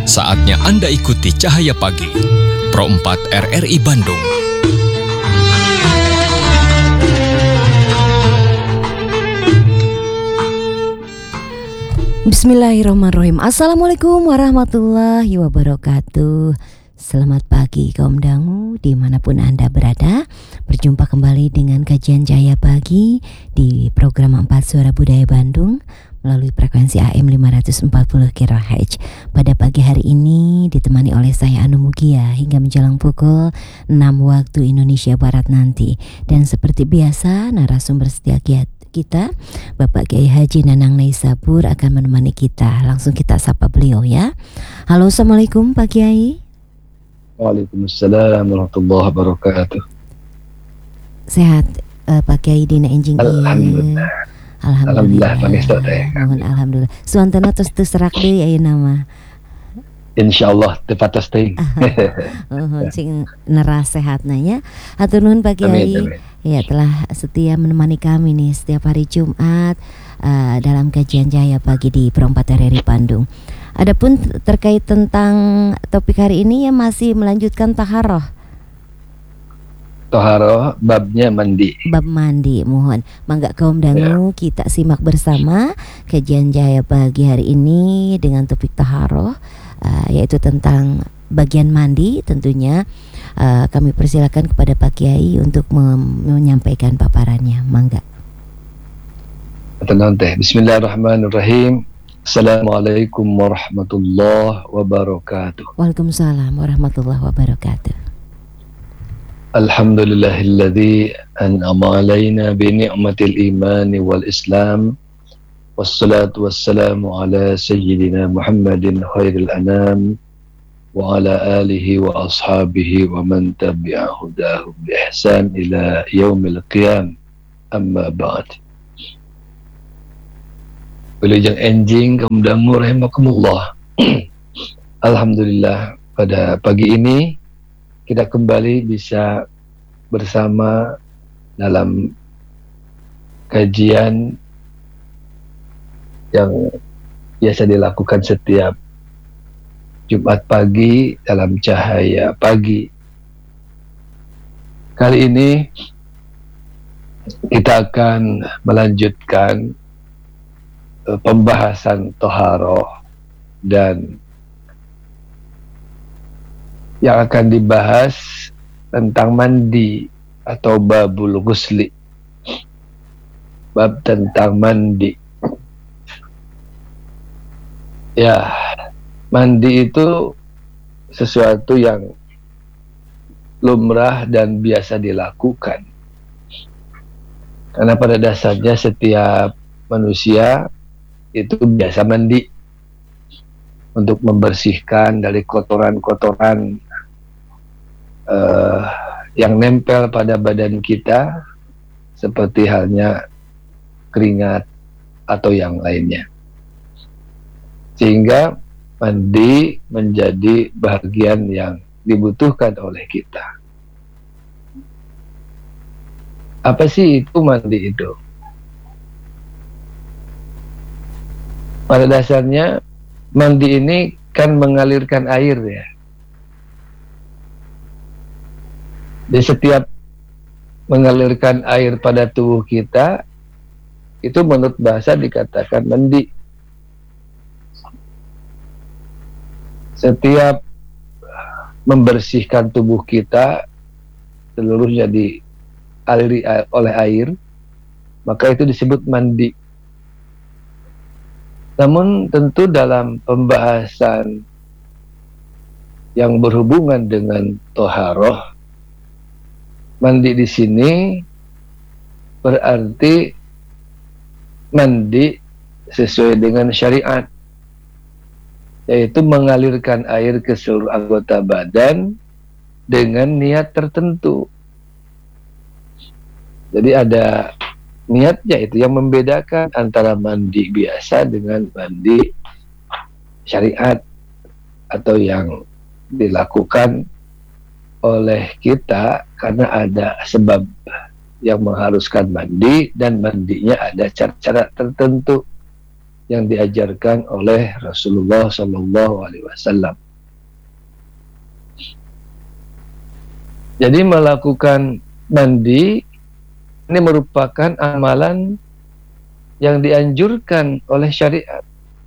Saatnya Anda ikuti Cahaya Pagi, Pro 4 RRI Bandung. Bismillahirrahmanirrahim. Assalamualaikum warahmatullahi wabarakatuh. Selamat pagi kaum dangu dimanapun Anda berada. Berjumpa kembali dengan kajian Cahaya Pagi di program 4 Suara Budaya Bandung melalui frekuensi AM 540 kHz. Pada pagi hari ini ditemani oleh saya Anu Mugia hingga menjelang pukul 6 waktu Indonesia Barat nanti. Dan seperti biasa narasumber setia kita Bapak Kiai Haji Nanang Naisabur akan menemani kita. Langsung kita sapa beliau ya. Halo, Assalamualaikum Pak Kiai. Waalaikumsalam warahmatullahi wabarakatuh. Sehat Pak Kiai dina enjing ieu. Alhamdulillah pangestu teh. Mohon alhamdulillah. Suantana tos teu serak deui ayeuna mah. Insyaallah teu patos teuing. Sing neras sehatna nya. Hatur nuhun Pak Kiai. Amin. Ya, telah setia menemani kami nih setiap hari Jumat dalam kajian Cahaya Pagi di Pro 4 RRI Bandung. Adapun terkait tentang topik hari ini ya masih melanjutkan taharoh. Taharoh babnya mandi. Bab mandi, mohon mangga kaum dangu kita simak bersama kajian Cahaya Pagi hari ini dengan topik taharoh, yaitu tentang bagian mandi. Tentunya kami persilakan kepada Pak Kiai untuk menyampaikan paparannya. Mangga. Tenang teh. Bismillahirrahmanirrahim. Assalamualaikum warahmatullahi wabarakatuh. Waalaikumsalam warahmatullahi wabarakatuh. Alhamdulillahilladzi an'ama alaina bi ni'matil iman wal islam. Wassalatu wassalamu ala sayyidina Muhammadin khairil anam wa ala alihi wa ashabihi wa man tabi'a hudahum bi ihsan ila yaumil qiyam. Amma ba'd. Wilujeng enjing kaum dangu rahimakumullah. Alhamdulillah pada pagi ini kita kembali bisa bersama dalam kajian yang biasa dilakukan setiap Jumat pagi dalam Cahaya Pagi. Kali ini kita akan melanjutkan pembahasan toharoh, dan yang akan dibahas tentang mandi atau babul ghusli, bab tentang mandi. Ya, mandi itu sesuatu yang lumrah dan biasa dilakukan, karena pada dasarnya setiap manusia itu biasa mandi untuk membersihkan dari kotoran-kotoran yang nempel pada badan kita, seperti halnya keringat atau yang lainnya, sehingga mandi menjadi bagian yang dibutuhkan oleh kita. Apa sih itu mandi itu? Pada dasarnya mandi ini kan mengalirkan air ya. Di setiap mengalirkan air pada tubuh kita, itu menurut bahasa dikatakan mandi. Setiap membersihkan tubuh kita seluruhnya dialiri oleh air, maka itu disebut mandi. Namun tentu dalam pembahasan yang berhubungan dengan toharoh, mandi di sini berarti mandi sesuai dengan syariat, yaitu mengalirkan air ke seluruh anggota badan dengan niat tertentu. Jadi ada niatnya, itu yang membedakan antara mandi biasa dengan mandi syariat atau yang dilakukan oleh kita karena ada sebab yang mengharuskan mandi, dan mandinya ada cara-cara tertentu. yang diajarkan oleh Rasulullah Sallallahu Alaihi Wasallam. Jadi melakukan mandi ini merupakan amalan yang dianjurkan oleh syariat.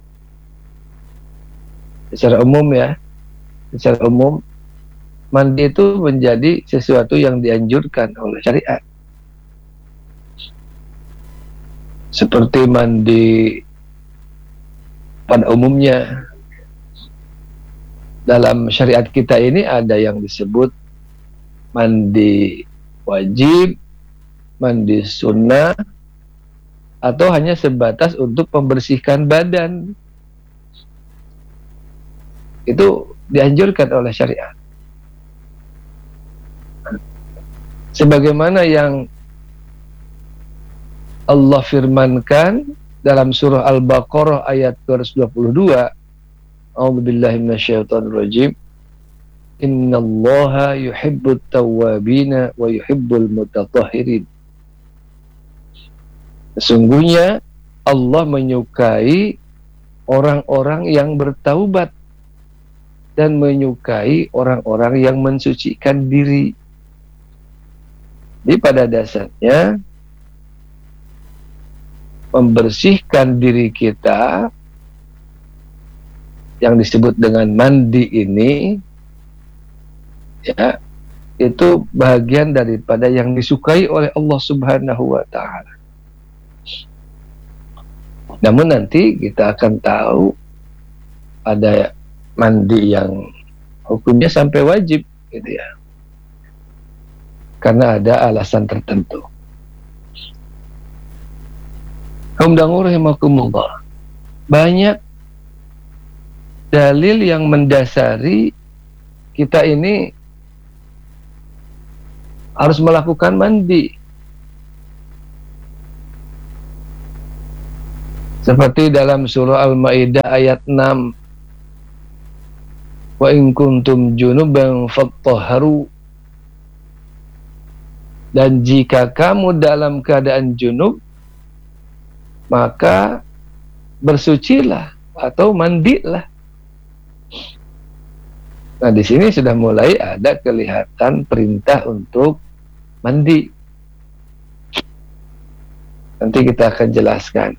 Secara umum ya, secara umum mandi itu menjadi sesuatu yang dianjurkan oleh syariat. Seperti mandi pada umumnya, dalam syariat kita ini ada yang disebut mandi wajib, mandi sunnah, atau hanya sebatas untuk membersihkan badan. Itu dianjurkan oleh syariat. Sebagaimana yang Allah firmankan dalam surah Al-Baqarah ayat 222, A'udzubillahi minasyaitonir rajim. Innallaha yuhibbut tawwabina wa yuhibbul mutatahhirin. Sesungguhnya Allah menyukai orang-orang yang bertaubat dan menyukai orang-orang yang mensucikan diri. Jadi pada dasarnya membersihkan diri kita yang disebut dengan mandi ini, ya, itu bagian daripada yang disukai oleh Allah Subhanahu wa Ta'ala. Namun nanti kita akan tahu ada mandi yang hukumnya sampai wajib, gitu ya, karena ada alasan tertentu. Kaum dangu rahimakumullah, banyak dalil yang mendasari kita ini harus melakukan mandi. Seperti dalam surah Al-Maidah ayat 6, wa in kuntum junuban fattahharu, dan jika kamu dalam keadaan junub maka bersucilah atau mandilah. Nah, di sini sudah mulai ada kelihatan perintah untuk mandi. Nanti kita akan jelaskan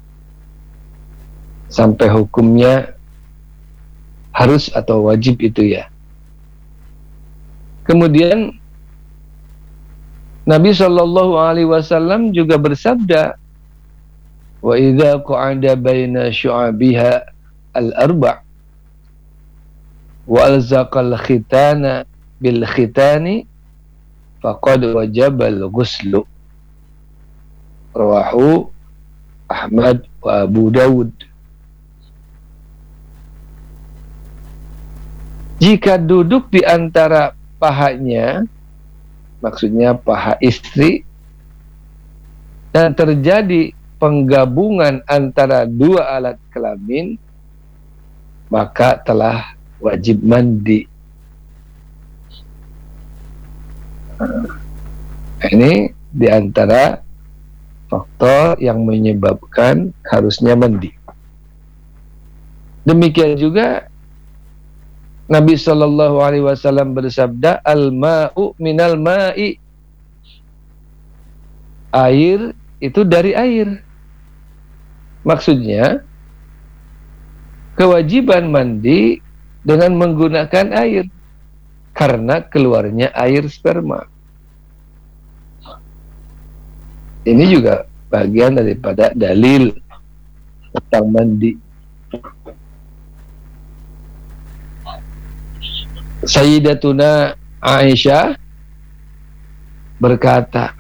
sampai hukumnya harus atau wajib itu ya. Kemudian Nabi Shallallahu Alaihi Wasallam juga bersabda, wa idza qa'ada baina syu'abiha al-arba' wa alzaqal khitana bil khitani faqad wajabal ghuslu. Rawahu Ahmad wa Abu Dawud. Jika duduk di antara pahanya, maksudnya paha istri, dan terjadi penggabungan antara dua alat kelamin, maka telah wajib mandi. Ini diantara faktor yang menyebabkan harusnya mandi. Demikian juga Nabi Shallallahu Alaihi Wasallam bersabda, al-ma'u minal ma'i, air itu dari air. Maksudnya kewajiban mandi dengan menggunakan air karena keluarnya air sperma. Ini juga bagian daripada dalil tentang mandi. Sayyidatuna Aisyah berkata,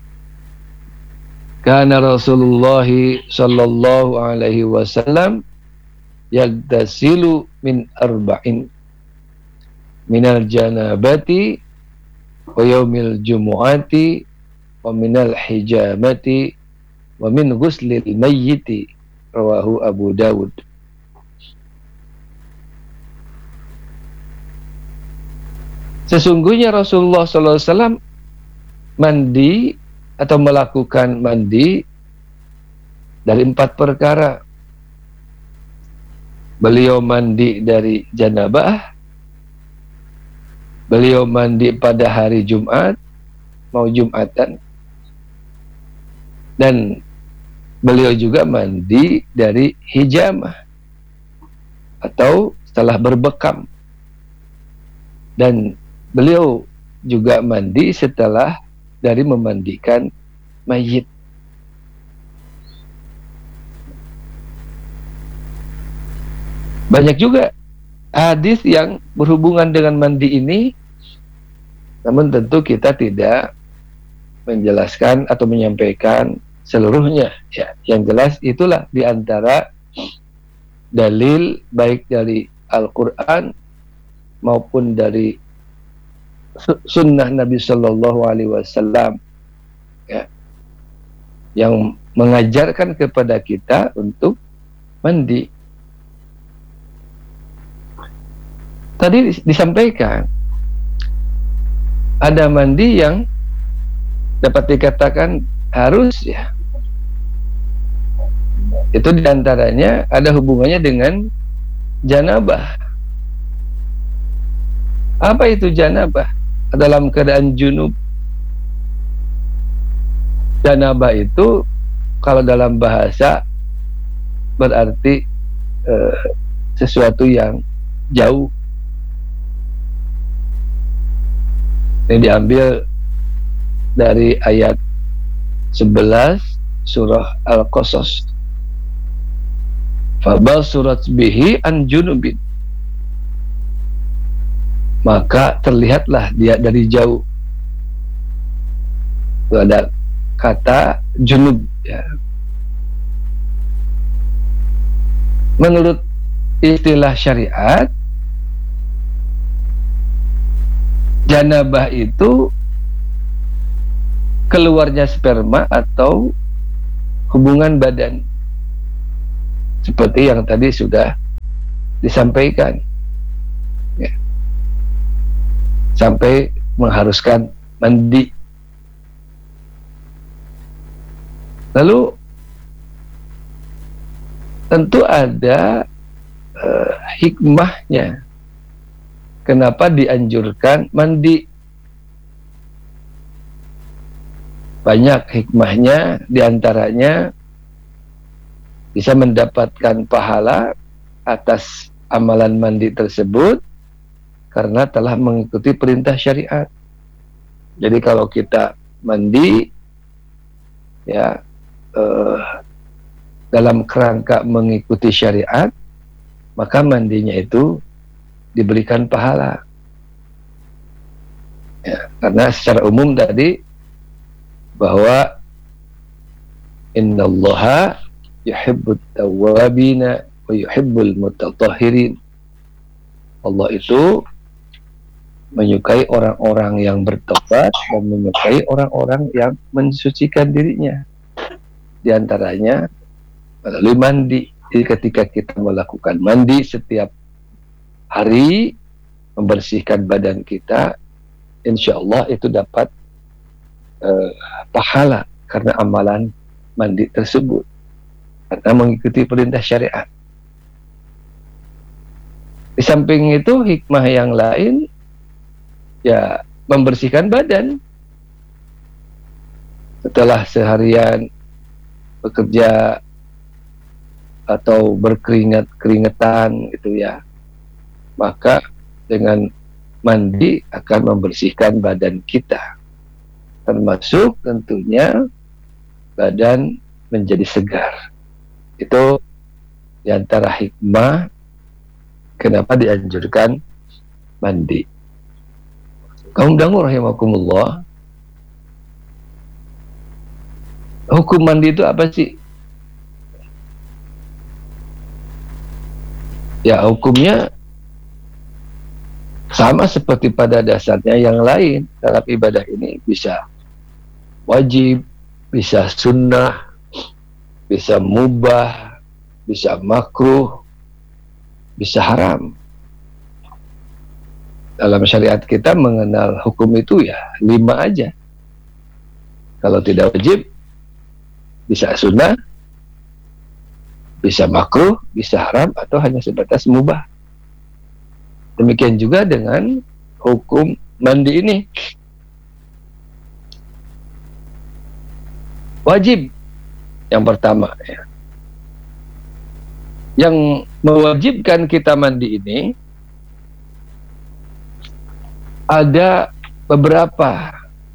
kana Rasulullah sallallahu alaihi wasallam yagtasilu min arba'in minal janabati wa yaumil jumu'ati wa minal hijamati wa min ghuslil mayyiti. Rawahu Abu Dawud. Sesungguhnya Rasulullah SAW mandi atau melakukan mandi dari 4 perkara. beliau mandi dari janabah, beliau mandi pada hari Jumat, mau Jumatan, dan beliau juga mandi dari hijamah atau setelah berbekam, dan beliau juga mandi setelah dari memandikan mayit. Banyak juga hadis yang berhubungan dengan mandi ini, namun tentu kita tidak menjelaskan atau menyampaikan seluruhnya. Ya, yang jelas itulah diantara dalil baik dari Al-Quran maupun dari sunnah Nabi Sallallahu Alaihi Wasallam, ya, yang mengajarkan kepada kita untuk mandi. Tadi disampaikan ada mandi yang dapat dikatakan harus, ya, itu diantaranya ada hubungannya dengan janabah. Apa itu janabah? Dalam keadaan junub. Janabah itu kalau dalam bahasa berarti sesuatu yang jauh. Ini diambil dari ayat 11 surah Al-Qasas. Fabal surat bihi an junubin. Maka terlihatlah dia dari jauh. Itu ada kata junub, ya. Menurut istilah syariat, janabah itu keluarnya sperma atau hubungan badan, seperti yang tadi sudah disampaikan, ya, sampai mengharuskan mandi. Lalu tentu ada hikmahnya kenapa dianjurkan mandi. Banyak hikmahnya, diantaranya bisa mendapatkan pahala atas amalan mandi tersebut karena telah mengikuti perintah syariat. Jadi kalau kita mandi, ya, dalam kerangka mengikuti syariat, maka mandinya itu diberikan pahala, ya, karena secara umum tadi bahwa innallaha yuhibbut tawwabina wa yuhibbul mutatahhirin. Allah itu menyukai orang-orang yang bertobat dan menyukai orang-orang yang mensucikan dirinya, di antaranya melalui mandi. Jadi ketika kita melakukan mandi setiap hari, membersihkan badan kita, insya Allah itu dapat pahala karena amalan mandi tersebut, karena mengikuti perintah syariat. Di samping itu hikmah yang lain, ya, membersihkan badan setelah seharian bekerja atau berkeringat-keringetan gitu, ya, maka dengan mandi akan membersihkan badan kita, termasuk tentunya badan menjadi segar. Itu diantara hikmah kenapa dianjurkan mandi. Kaum dangu rahimakumullah, hukum mandi itu apa sih? Ya, hukumnya sama seperti pada dasarnya yang lain dalam ibadah ini, bisa wajib, bisa sunnah, bisa mubah, bisa makruh, bisa haram. Dalam syariat kita mengenal hukum itu ya 5 aja. Kalau tidak wajib, bisa sunnah, bisa makruh, bisa haram, atau hanya sebatas mubah. Demikian juga dengan hukum mandi ini. Wajib yang pertama ya. Yang mewajibkan kita mandi ini ada beberapa,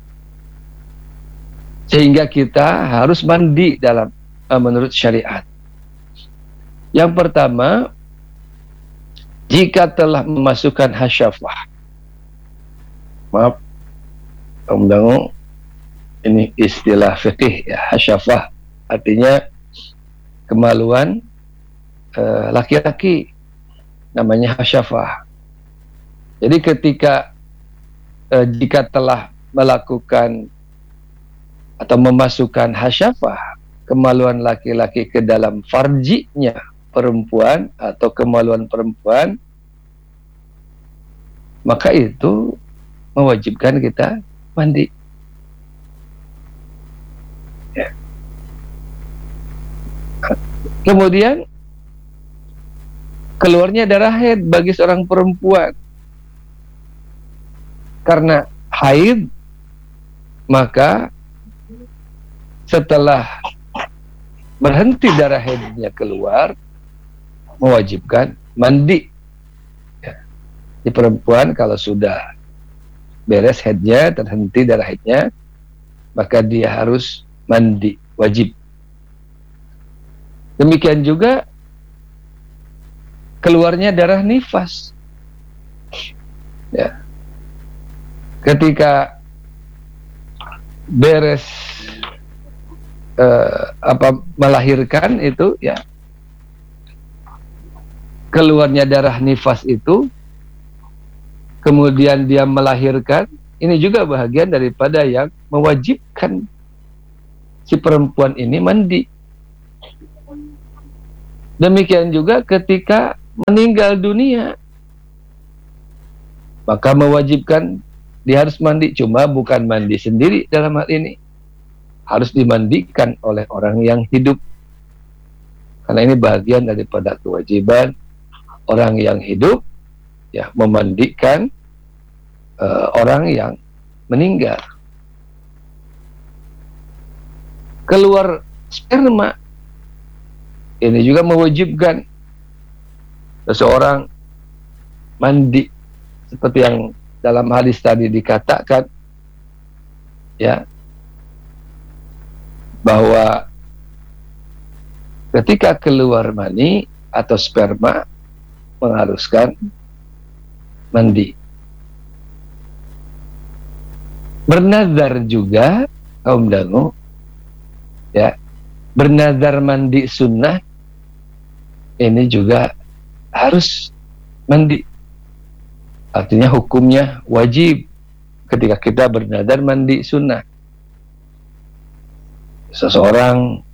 sehingga kita harus mandi dalam menurut syariat. Yang pertama, jika telah memasukkan hasyafah. Maaf, Om Dangu, ini istilah fikih ya, hasyafah artinya kemaluan laki-laki, namanya hasyafah. Jadi ketika jika telah melakukan atau memasukkan hasyafah, kemaluan laki-laki ke dalam farjinya perempuan atau kemaluan perempuan, maka itu mewajibkan kita mandi ya. Kemudian keluarnya darah haid bagi seorang perempuan. Karena haid, maka setelah berhenti darah haidnya keluar, mewajibkan mandi ya. Di perempuan kalau sudah beres haidnya, terhenti darah haidnya, maka dia harus mandi, wajib. Demikian juga keluarnya darah nifas ya. Ketika beres melahirkan itu ya, keluarnya darah nifas itu, kemudian dia melahirkan, ini juga bahagian daripada yang mewajibkan si perempuan ini mandi. Demikian juga ketika meninggal dunia, maka mewajibkan dia harus mandi, cuma bukan mandi sendiri dalam hal ini, harus dimandikan oleh orang yang hidup, karena ini bagian daripada kewajiban orang yang hidup ya, memandikan orang yang meninggal. Keluar sperma, ini juga mewajibkan seseorang mandi, seperti yang dalam hadis tadi dikatakan ya, bahwa ketika keluar mani atau sperma mengharuskan mandi. Bernazar juga kaum dangu ya, bernazar mandi sunnah, ini juga harus mandi. Artinya hukumnya wajib ketika kita bernazar mandi sunnah. Seseorang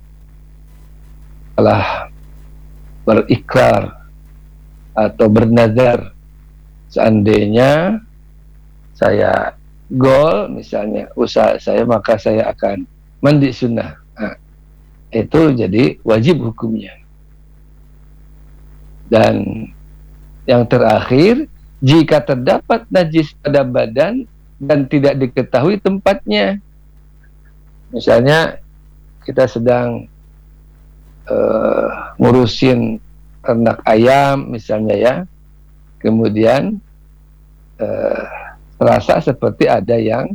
telah berikrar atau bernazar, seandainya saya goal misalnya usaha saya, maka saya akan mandi sunnah. Nah, itu jadi wajib hukumnya. Dan yang terakhir, jika terdapat najis pada badan dan tidak diketahui tempatnya, misalnya kita sedang ngurusin ternak ayam misalnya ya, kemudian terasa seperti ada yang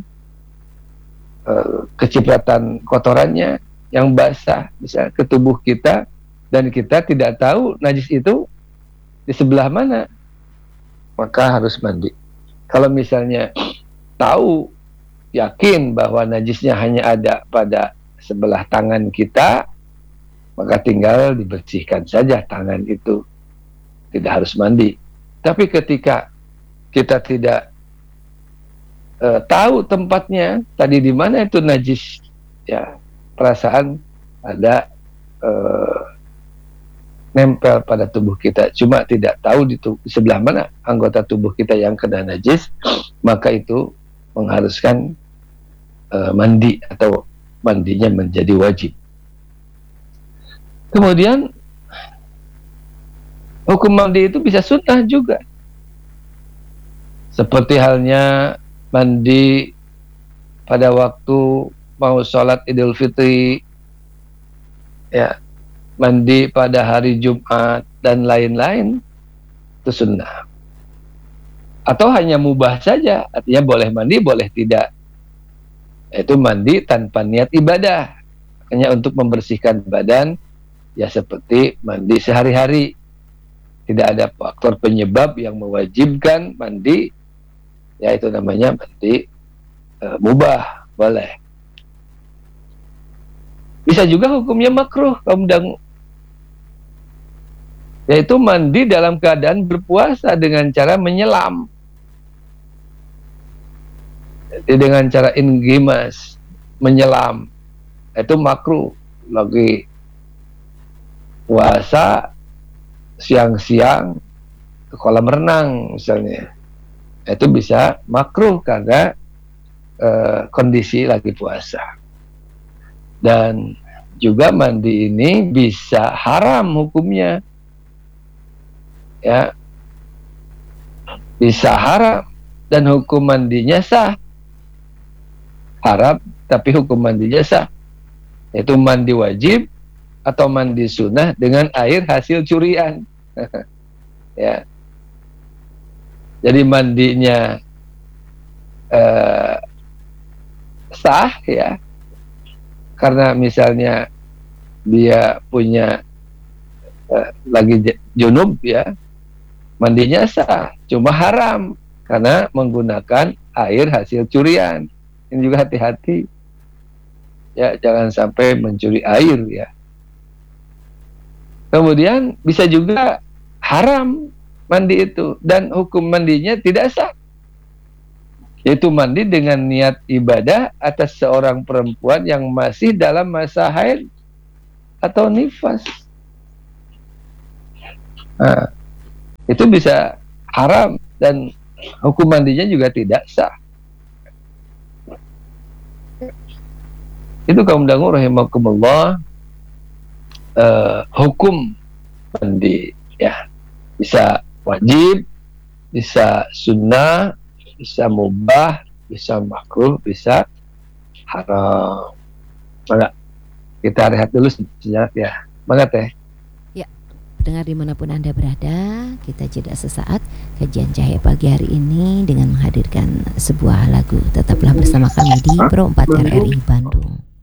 kecipratan kotorannya yang basah bisa ke tubuh kita, dan kita tidak tahu najis itu di sebelah mana, maka harus mandi. Kalau misalnya tahu, yakin bahwa najisnya hanya ada pada sebelah tangan kita, maka tinggal dibersihkan saja tangan itu, tidak harus mandi. Tapi ketika kita tidak tahu tempatnya tadi di mana itu najis ya, perasaan ada nempel pada tubuh kita, cuma tidak tahu di sebelah mana anggota tubuh kita yang kena najis, maka itu mengharuskan mandi atau mandinya menjadi wajib. Kemudian Hukum mandi itu bisa sunnah juga. Seperti halnya mandi pada waktu mau sholat Idul Fitri, ya, mandi pada hari Jumat dan lain-lain, itu sunnah. Atau hanya mubah saja, artinya boleh mandi, boleh tidak. Itu mandi tanpa niat ibadah, hanya untuk membersihkan badan, ya seperti mandi sehari-hari. Tidak ada faktor penyebab yang mewajibkan mandi, ya itu namanya mandi mubah, boleh. Bisa juga hukumnya makruh, kaum dangu, yaitu mandi dalam keadaan berpuasa dengan cara menyelam. Jadi dengan cara inggimas, menyelam, itu makruh. Lagi puasa siang-siang ke kolam renang misalnya, itu bisa makruh karena kondisi lagi puasa. Dan juga mandi ini bisa haram hukumnya, ya, bisa haram dan hukum mandinya sah. Haram tapi hukum mandinya sah, yaitu mandi wajib atau mandi sunnah dengan air hasil curian. Ya, jadi mandinya sah, ya, karena misalnya dia punya lagi junub, ya, mandinya sah, cuma haram karena menggunakan air hasil curian. Ini juga hati-hati, ya, jangan sampai mencuri air, ya. Kemudian bisa juga haram mandi itu dan hukum mandinya tidak sah, yaitu mandi dengan niat ibadah atas seorang perempuan yang masih dalam masa haid atau nifas. Nah, itu bisa haram dan hukum mandinya juga tidak sah. Itu kaum dangu rahimakumullah, hukum mandi, ya, bisa wajib, bisa sunnah, bisa mubah, bisa makruh, bisa haram. Maka kita rehat dulu sejenak, ya. Maka teh. Ya, pendengar dimanapun Anda berada, kita jeda sesaat kajian Cahaya Pagi hari ini dengan menghadirkan sebuah lagu. Tetaplah bersama kami di Pro 4 RRI Bandung.